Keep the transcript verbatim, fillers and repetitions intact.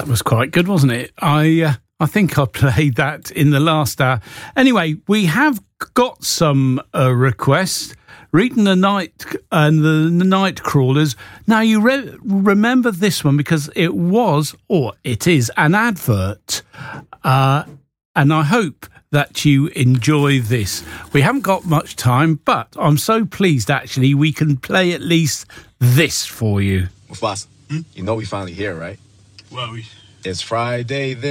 That was quite good, wasn't it? I uh, I think I played that in the last hour. Anyway, we have got some uh, requests. Reading the Night and the, the Night Crawlers. Now, you re- remember this one because it was, or it is, an advert. Uh, and I hope that you enjoy this. We haven't got much time, but I'm so pleased, actually, we can play at least this for you. Mufasa, hmm? You know we finally here, right? Well, we... It's Friday.